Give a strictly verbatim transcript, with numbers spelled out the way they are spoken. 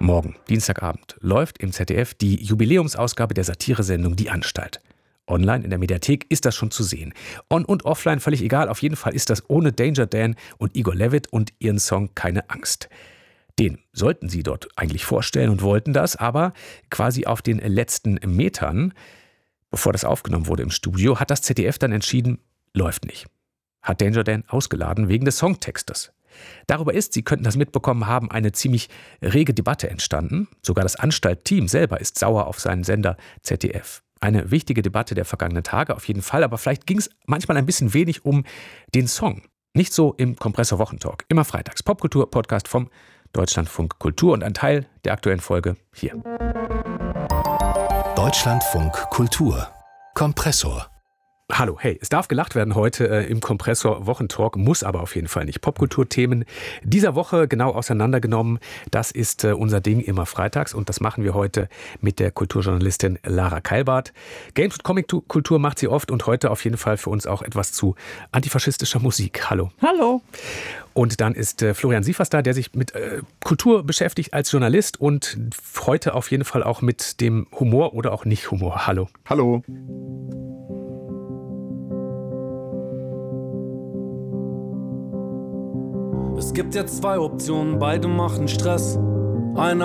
Morgen, Dienstagabend, läuft im Z D F die Jubiläumsausgabe der Satiresendung Die Anstalt. Online in der Mediathek ist das schon zu sehen. On- und offline völlig egal, auf jeden Fall ist das ohne Danger Dan und Igor Levit und ihren Song Keine Angst. Den sollten sie dort eigentlich vorstellen und wollten das, aber quasi auf den letzten Metern, bevor das aufgenommen wurde im Studio, hat das Z D F dann entschieden, läuft nicht. Hat Danger Dan ausgeladen wegen des Songtextes. Darüber ist, Sie könnten das mitbekommen haben, eine ziemlich rege Debatte entstanden. Sogar das Anstaltteam selber ist sauer auf seinen Sender Z D F. Eine wichtige Debatte der vergangenen Tage auf jeden Fall, aber vielleicht ging es manchmal ein bisschen wenig um den Song. Nicht so im Kompressor Wochentalk. Immer freitags. Popkultur-Podcast vom Deutschlandfunk Kultur und ein Teil der aktuellen Folge hier. Deutschlandfunk Kultur. Kompressor. Hallo, hey, es darf gelacht werden heute äh, im Kompressor Wochentalk, muss aber auf jeden Fall nicht. Popkulturthemen dieser Woche genau auseinandergenommen, das ist äh, unser Ding immer freitags und das machen wir heute mit der Kulturjournalistin Lara Keilbart. Games- und Comic-Kultur macht sie oft und heute auf jeden Fall für uns auch etwas zu antifaschistischer Musik. Hallo. Hallo. Und dann ist äh, Florian Sievers da, der sich mit äh, Kultur beschäftigt als Journalist und heute auf jeden Fall auch mit dem Humor oder auch nicht Humor. Hallo. Hallo. Es gibt jetzt zwei Optionen, beide machen Stress. Eine